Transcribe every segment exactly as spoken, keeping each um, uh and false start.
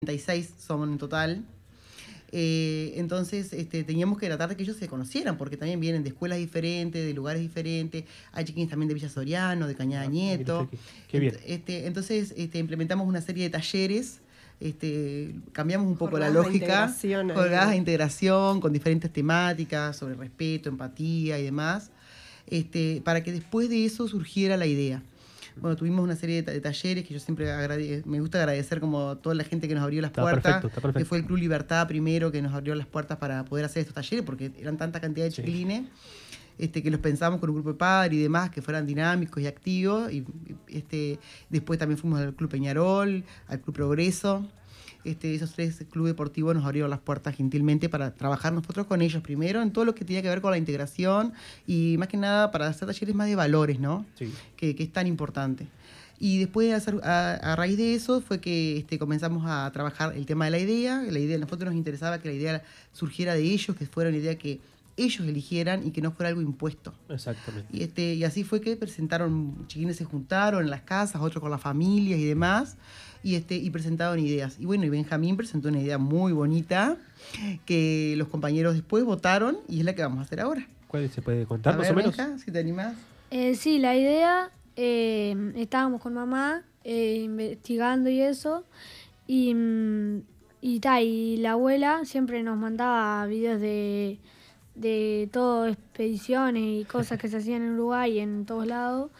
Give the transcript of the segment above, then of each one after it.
treinta y seis somos en total. Eh, entonces este, teníamos que tratar de que ellos se conocieran, porque también vienen de escuelas diferentes, de lugares diferentes. Hay chiquines también de Villa Soriano, de Cañada Ah, Nieto. Qué, qué bien. Este, entonces este, implementamos una serie de talleres. Este, cambiamos un poco jornadas la lógica, de jornadas de ahí. integración con diferentes temáticas sobre respeto, empatía y demás, este, para que después de eso surgiera la idea. Bueno, tuvimos una serie de, de talleres que yo siempre agrade me gusta agradecer como toda la gente que nos abrió las Está puertas, perfecto, está perfecto. que fue el Club Libertad primero que nos abrió las puertas para poder hacer estos talleres, porque eran tanta cantidad de chiquilines. Sí. Este, que los pensamos con un grupo de padres y demás, que fueran dinámicos y activos. Y, este, después también fuimos al Club Peñarol, al Club Progreso. Este, esos tres clubes deportivos nos abrieron las puertas gentilmente para trabajar nosotros con ellos primero en todo lo que tenía que ver con la integración y más que nada para hacer talleres más de valores, ¿no? Sí. Que, que es tan importante. Y después, de hacer, a, a raíz de eso, fue que este, comenzamos a trabajar el tema de la idea. La idea, a nosotros nos interesaba que la idea surgiera de ellos, que fuera una idea que ellos eligieran y que no fuera algo impuesto. Exactamente. Y, este, y así fue que presentaron, chiquines se juntaron en las casas, otros con las familias y demás, y, este, y presentaron ideas. Y bueno, y Benjamín presentó una idea muy bonita que los compañeros después votaron y es la que vamos a hacer ahora. ¿Cuál se puede contar a más ver, o menos? Benja, si te animás. Eh, sí, la idea, eh, estábamos con mamá eh, investigando y eso, y, y, ta, y la abuela siempre nos mandaba videos de, de todo, expediciones y cosas que se hacían en Uruguay y en todos lados,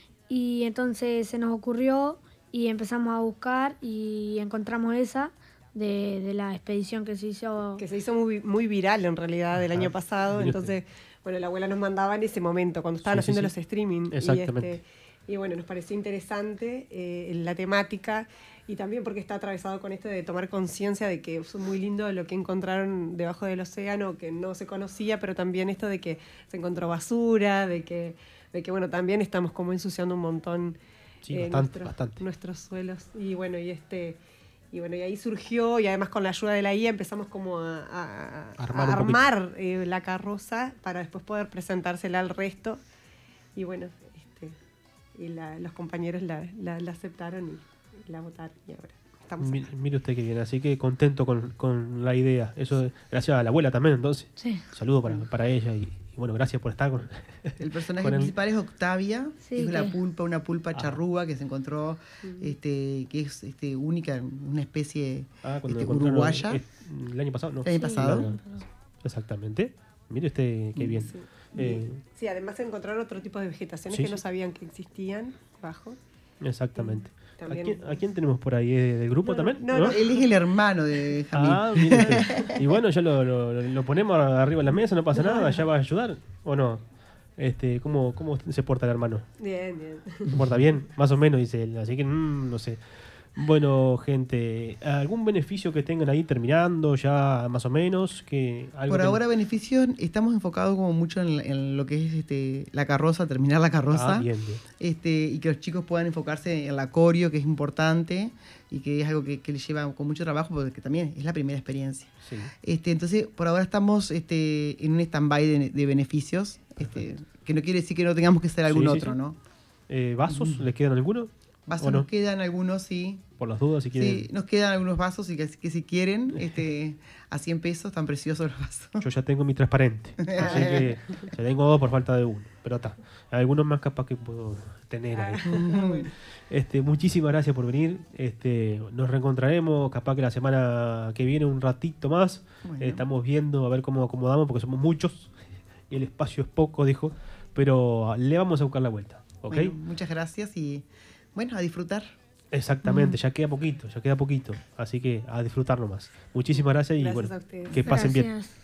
y entonces se nos ocurrió y empezamos a buscar y encontramos esa de, de la expedición que se hizo. Que se hizo muy, muy viral en realidad del Ajá. año pasado, Mire entonces, bueno, la abuela nos mandaba en ese momento, cuando estaban Sí, haciendo sí, los sí. streaming. Exactamente. Y, este, y bueno, nos pareció interesante eh, la temática y también porque está atravesado con esto de tomar conciencia de que es muy lindo lo que encontraron debajo del océano, que no se conocía, pero también esto de que se encontró basura, de que, de que bueno, también estamos como ensuciando un montón Sí, eh, bastante, nuestros, bastante. nuestros suelos. Y bueno, y este... Y bueno, y ahí surgió, y además con la ayuda de la I A empezamos como a, a, Armar a un armar eh, la carroza para después poder presentársela al resto. Y bueno, este, y la, los compañeros la, la, la aceptaron y, y la votaron. Y ahora estamos Mi- acá. Mire usted qué bien, así que contento con, con la idea. Eso gracias a la abuela también, entonces. Sí. Un saludo para, para ella y, y bueno, gracias por estar con El personaje con el- principal es Octavia, Sí, que es la que- pulpa, una pulpa Ah. charrúa que se encontró, este, que es este, única, una especie Ah, cuando este, encontraron uruguaya. eh, el año pasado, no. El año pasado. Claro, exactamente. Mire usted qué bien. Sí. Eh, Sí, además encontraron otro tipo de vegetaciones Sí, que no sí. sabían que existían bajo. exactamente. ¿A También- quién, a quién tenemos por ahí? ¿Eh, ¿Del grupo No, no, también? no, no. Él es el hermano de Benjamín. Ah, mire usted. Y bueno, ya lo, lo, lo ponemos arriba de la mesa, no pasa nada, ya va a ayudar, ¿o no? Este, ¿cómo, ¿Cómo se porta el hermano? Bien, bien. ¿Se porta bien? Más o menos, dice él. Así que, mm, no sé. Bueno, gente, ¿algún beneficio que tengan ahí terminando ya más o menos? Que algo Por que- ahora, beneficios, estamos enfocados como mucho en, en lo que es este, la carroza, terminar la carroza. Ah, bien, bien. Este, y que los chicos puedan enfocarse en la coreo, que es importante y que es algo que, que les lleva con mucho trabajo porque también es la primera experiencia. Sí. Este, entonces, por ahora estamos este, en un stand-by de, de beneficios, este, que no quiere decir que no tengamos que hacer algún Sí, sí, otro, sí. ¿no? Eh, ¿Vasos? ¿Les quedan algunos? Vasos ¿O no? nos quedan algunos, sí. Por las dudas, si quieren. Sí, nos quedan algunos vasos y que, que si quieren, este, a cien pesos, tan preciosos los vasos. Yo ya tengo mi transparente. Así que ya tengo dos por falta de uno. Pero está. Algunos más capaz que puedo tener ahí. Este, muchísimas gracias por venir. Este, nos reencontraremos capaz que la semana que viene un ratito más. Bueno. Eh, estamos viendo a ver cómo acomodamos porque somos muchos y el espacio es poco, dijo. Pero le vamos a buscar la vuelta. ¿Ok? Bueno, muchas gracias y bueno, a disfrutar. Exactamente, ya queda poquito, ya queda poquito. Así que a disfrutar nomás. Muchísimas gracias y Gracias bueno, a ustedes. que pasen bien. Gracias.